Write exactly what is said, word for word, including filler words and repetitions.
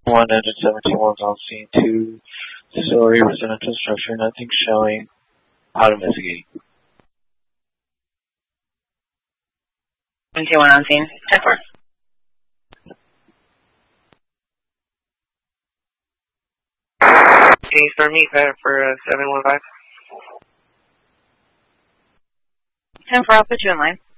one engine seventeen one's on scene, two story residential structure, nothing showing. Out investigating. seventeen one on scene, ten four. Can you start me uh, for uh, seven one five? ten four, I'll put you in line.